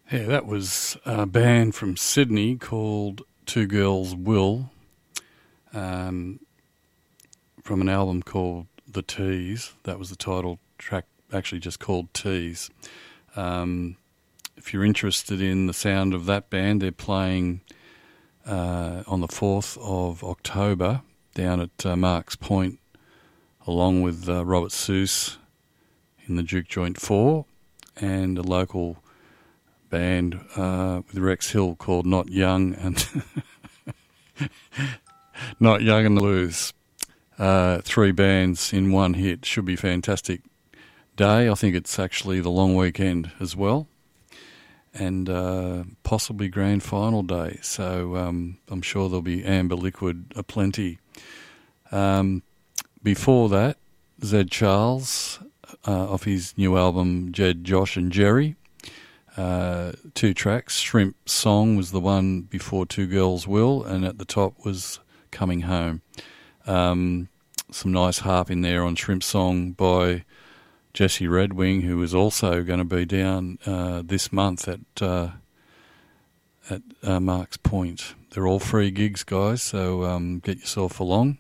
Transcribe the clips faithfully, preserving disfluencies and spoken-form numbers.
Yeah, that was a band from Sydney called Two Girls Will, um, from an album called The Tees. That was the title track, actually just called Tees. Um, if you're interested in the sound of that band, they're playing uh, on the fourth of October down at uh, Marks Point, along with uh, Robert Seuss in the Duke Joint four, and a local band uh, with Rex Hill called Not Young and Not Young and the Blues. Uh, three bands in one hit. Should be a fantastic day. I think it's actually the long weekend as well, and uh, possibly grand final day. So um, I'm sure there'll be Amber Liquid aplenty. Um, before that, Zed Charles uh, off his new album Jed, Josh and Jerry. Uh, two tracks. Shrimp Song was the one before Two Girls Will, and at the top was Coming Home. Um, some nice harp in there on Shrimp Song by Jesse Redwing, who is also going to be down uh, this month at uh, at uh, Marks Point. They're all free gigs, guys, so um, get yourself along.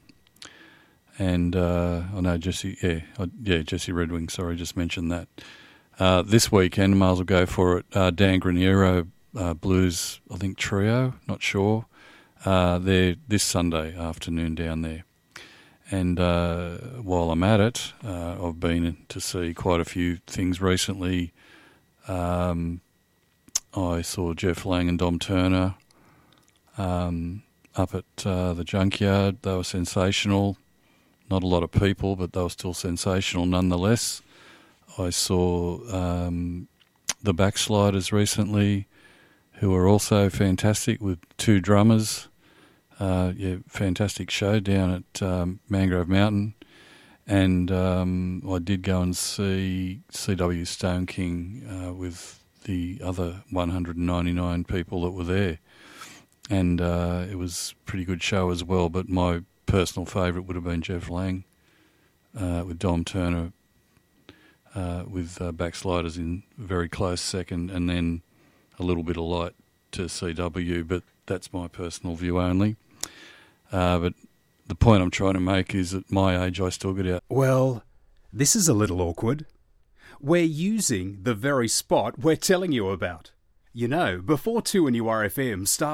And uh, I know Jesse, yeah, I, yeah, Jesse Redwing. Sorry, just mentioned that. Uh, this weekend, might as well go for it. Uh, Dan Graniero uh, Blues, I think trio, not sure. Uh, they're this Sunday afternoon down there. And uh, while I'm at it, uh, I've been to see quite a few things recently. Um, I saw Jeff Lang and Dom Turner um, up at uh, the Junkyard. They were sensational. Not a lot of people, but they were still sensational nonetheless. I saw um, the Backsliders recently, who are also fantastic with two drummers. Uh, yeah, fantastic show down at um, Mangrove Mountain. And um, I did go and see C W Stone King uh, with the other one hundred ninety-nine people that were there. And uh, it was a pretty good show as well, but my personal favourite would have been Jeff Lang uh, with Dom Turner, uh, with uh, Backsliders in very close second, and then a little bit of light to C W, but that's my personal view only. Uh, but the point I'm trying to make is at my age I still get out. Well, this is a little awkward. We're using the very spot we're telling you about. You know, before two N U R F M started